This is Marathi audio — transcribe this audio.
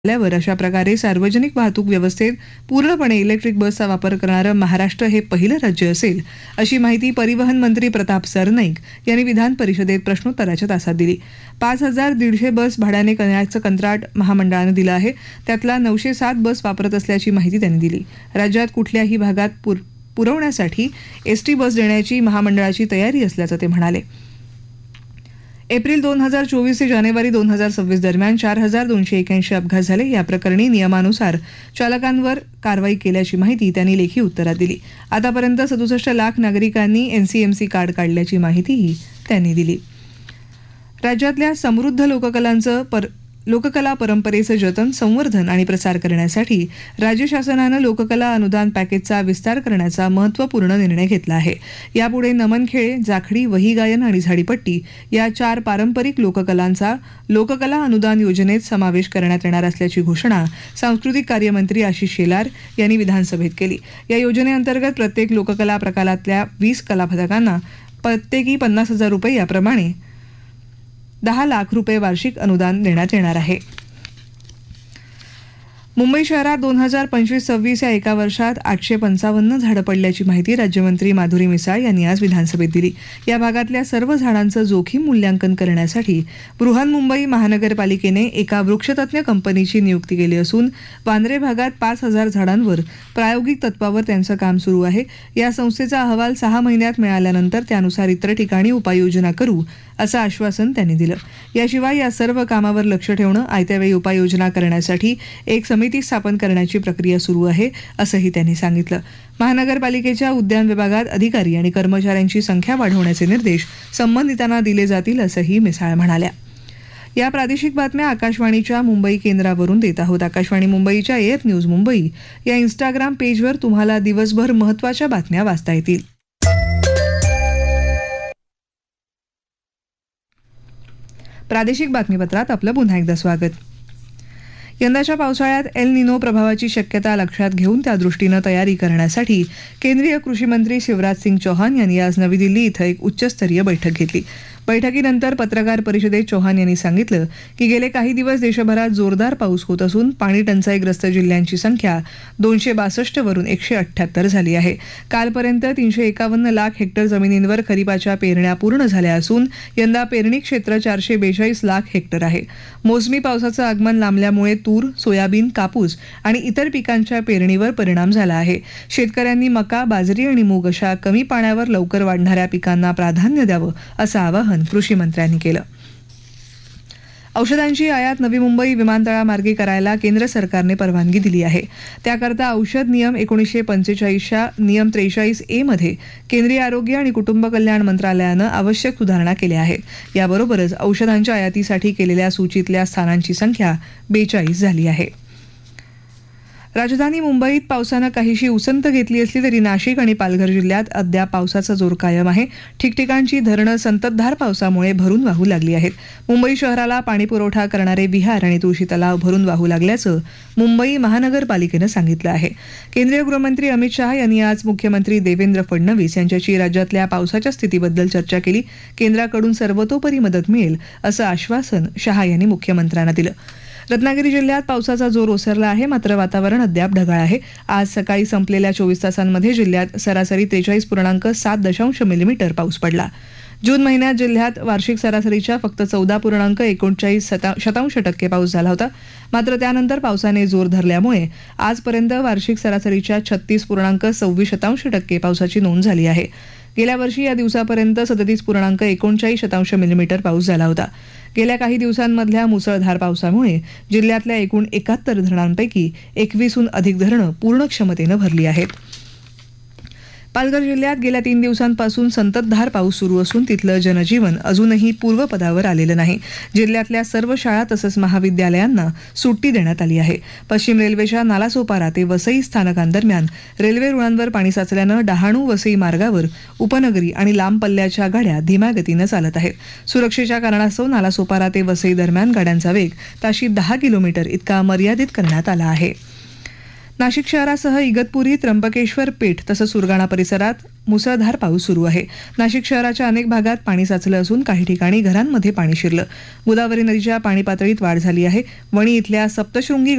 ल्यावर अशा प्रकारे सार्वजनिक वाहतूक व्यवस्थेत पूर्णपणे इलेक्ट्रिक बसचा वापर करणारं महाराष्ट्र हे पहिलं राज्य असेल अशी माहिती परिवहन मंत्री प्रताप सरनाईक यांनी विधान परिषदेत प्रश्नोत्तराच्या तासात दिली. 5,150 बस भाड्याने करण्याचं कंत्राट महामंडळानं दिलं आहे. त्यातला 907 बस वापरत असल्याची माहिती त्यांनी दिली. राज्यात कुठल्याही भागात पुरवण्यासाठी एसटी बस देण्याची महामंडळाची तयारी असल्याचं ते म्हणाले. एप्रिल 2024 ते जानेवारी 2026 दरम्यान 4,281 अपघात झाले. या प्रकरणी नियमानुसार चालकांवर कारवाई केल्याची माहिती त्यांनी लेखी उत्तरात दिली. आतापर्यंत 67 लाख नागरिकांनी एनसीएमसी कार्ड काढल्याची माहितीही त्यांनी दिली. राज्यातल्या समृद्ध लोककला परंपरेचं जतन, संवर्धन आणि प्रसार करण्यासाठी राज्य शासनानं लोककला अनुदान पॅकेजचा विस्तार करण्याचा महत्त्वपूर्ण निर्णय घेतला आहे. यापुढे नमनखेळे, जाखडी, वहीगायन आणि झाडीपट्टी या 4 पारंपरिक लोककलांचा लोककला अनुदान योजनेत समावेश करण्यात येणार असल्याची घोषणा सांस्कृतिक कार्यमंत्री आशिष शेलार यांनी विधानसभेत केली. या योजनेअंतर्गत प्रत्येक लोककला प्रकारातल्या 20 कलापथकांना प्रत्येकी 50,000 रुपये याप्रमाणे 10 लाख रुपये वार्षिक अनुदान देण्यात येणार आहे. मुंबई शहरात 2025-26 या एका वर्षात 855 झाडं पडल्याची माहिती राज्यमंत्री माधुरी मिसाळ यांनी आज विधानसभेत दिली. या भागातल्या सर्व झाडांचं जोखीम मूल्यांकन करण्यासाठी बृहन्मुंबई महानगरपालिकेने एका वृक्षतज्ञ कंपनीची नियुक्ती केली असून वांद्रे भागात 5,000 झाडांवर प्रायोगिक तत्वावर त्यांचं काम सुरू आहे. या संस्थेचा अहवाल 6 महिन्यात मिळाल्यानंतर त्यानुसार इतर ठिकाणी उपाययोजना करू असं आश्वासन त्यांनी दिलं. याशिवाय या सर्व कामावर लक्ष ठेवणं, आयत्यावेळी उपाययोजना करण्यासाठी एक समिती स्थापन करण्याची प्रक्रिया सुरू आहे असंही त्यांनी सांगितलं. महानगरपालिकेच्या उद्यान विभागात अधिकारी आणि कर्मचाऱ्यांची संख्या वाढवण्याचे निर्देश संबंधितांना दिले जातील असंही मिसाळ म्हणाल्या. या प्रादेशिक बातम्या आकाशवाणीच्या मुंबई केंद्रावरून देत आहोत. आकाशवाणी मुंबईच्या एअर न्यूज मुंबई या इंस्टाग्राम पेजवर तुम्हाला दिवसभर महत्त्वाच्या बातम्या वाचता येतील. प्रादेशिक बातमीपत्रात आपलं पुन्हा एकदा स्वागत. यंदाच्या पावसाळ्यात एल निनो प्रभावाची शक्यता लक्षात घेऊन त्यादृष्टीनं तयारी करण्यासाठी केंद्रीय कृषी मंत्री शिवराज सिंग चौहान यांनी आज नवी दिल्ली इथं एक उच्चस्तरीय बैठक घेतली. बैठकीनंतर पत्रकार परिषदेत चौहान यांनी सांगितलं की गेले काही दिवस देशभरात जोरदार पाऊस होत असून पाणी टंचाईग्रस्त जिल्ह्यांची संख्या 262 वरून 178 झाली आहे. कालपर्यंत 351 लाख हेक्टर जमिनींवर खरीपाच्या पेरण्या पूर्ण झाल्या असून यंदा पेरणी क्षेत्र 442 लाख हेक्टर आहे. मोसमी पावसाचं आगमन लांबल्यामुळे तूर, सोयाबीन, कापूस आणि इतर पिकांच्या पेरणीवर परिणाम झाला आहे. शेतकऱ्यांनी मका, बाजरी आणि मूग अशा कमी पाण्यावर लवकर वाढणाऱ्या पिकांना प्राधान्य द्यावं असं आवाहन कृषी मंत्र्यांनी केलं. औषधांची आयात नवी मुंबई विमानतळामार्गे करायला केंद्र सरकारने परवानगी दिली आहे. त्याकरता औषध नियम 1945च्या नियम 43A मध्ये केंद्रीय आरोग्य आणि कुटुंब कल्याण मंत्रालयानं आवश्यक सुधारणा केल्या आहेत. याबरोबरच औषधांच्या आयातीसाठी केलेल्या सूचीतल्या स्थानांची संख्या 42 झाली आहे. राजधानी मुंबईत पावसानं काहीशी उसंत घेतली असली तरी नाशिक आणि पालघर जिल्ह्यात अद्याप पावसाचा जोर कायम आहे. ठिकठिकाणची धरणं संततधार पावसामुळे भरून वाहू लागली आहेत. मुंबई शहराला पाणीपुरवठा करणारे विहार आणि तुळशी तलाव भरून वाहू लागल्याचं मुंबई महानगरपालिकेनं सांगितलं आहे. केंद्रीय गृहमंत्री अमित शहा यांनी आज मुख्यमंत्री देवेंद्र फडणवीस यांच्याशी राज्यातल्या पावसाच्या स्थितीबद्दल चर्चा केली. केंद्राकडून सर्वतोपरी मदत मिळेल असं आश्वासन शहा यांनी मुख्यमंत्र्यांना दिलं. रत्नागिरी जिल्ह्यात पावसाचा जोर ओसरला आहे, मात्र वातावरण अद्याप ढगाळ आहे. आज सकाळी संपलेल्या 24 तासांमध्ये जिल्ह्यात सरासरी 43.7 मिलीमीटर पाऊस पडला. जून महिन्यात जिल्ह्यात वार्षिक सरासरीच्या फक्त 14.39% पाऊस झाला होता. मात्र त्यानंतर पावसाने जोर धरल्यामुळे आजपर्यंत वार्षिक सरासरीच्या 36.26% पावसाची नोंद झाली आहे. गेल्या वर्षी या दिवसापर्यंत 37.39 मिलीमीटर पाऊस झाला होता. गेल्या काही दिवसांमधल्या मुसळधार पावसामुळे जिल्ह्यातल्या एकूण 71 धरणांपैकी 21हून अधिक धरणं पूर्ण क्षमतेनं भरली आहेत. पालघर जिल्ह्यात गेल्या 3 दिवसांपासून संततधार पाऊस सुरू असून तिथलं जनजीवन अजूनही पूर्वपदावर आलेलं नाही. जिल्ह्यातल्या सर्व शाळा तसंच महाविद्यालयांना सुट्टी देण्यात आली आहे. पश्चिम रेल्वेच्या नालासोपारा ते वसई स्थानकांदरम्यान रेल्वे रुळांवर पाणी साचल्यानं डहाणू वसई मार्गावर उपनगरी आणि लांब पल्ल्याच्या गाड्या धीम्या गतीनं चालत आहेत. सुरक्षेच्या कारणास्तव नालासोपारा ते वसई दरम्यान गाड्यांचा वेग ताशी 10 किलोमीटर इतका मर्यादित करण्यात आला आहे. नाशिक शहरासह इगतपुरी, त्र्यंबकेश्वर पेठ तसंच सुरगाणा परिसरात मुसळधार पाऊस सुरू आहे. नाशिक शहराच्या अनेक भागात पाणी साचलं असून काही ठिकाणी घरांमध्ये पाणी शिरलं. गोदावरी नदीच्या पाणी पातळीत वाढ झाली आहे. वणी इथल्या सप्तशृंगी